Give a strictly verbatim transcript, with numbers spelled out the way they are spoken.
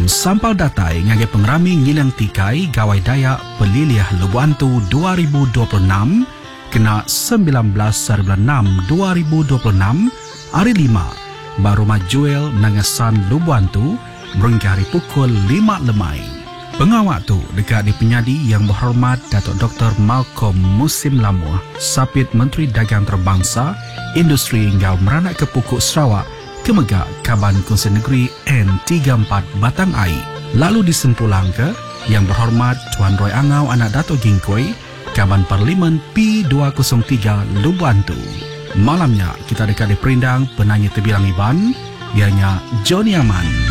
sampal datai ngagai pengrami ngilang tikai gawai daya peliliah Lubuantu dua ribu dua puluh enam kena sembilan belas bulan enam dua ribu dua puluh enam hari lima baru majuel nangasan Lubuantu berhingga hari pukul lima lemai. Pengawak tu dekat di penyadi yang berhormat Datuk Doktor Malcolm Musim Lamuh, Sapit Menteri Dagang Terbangsa, Industri hingga meranak ke Pukuk Sarawak, Kemegak Kaban Kongsi Negeri N tiga puluh empat Batang Ai. Lalu disempulang ke yang berhormat Tuan Roy Angau anak Datuk Gingkoi, Kaban Parlimen P dua kosong tiga Lubuantu. Malamnya kita dekat di perindang penanya terbilang Iban, biarnya Johnny Aman.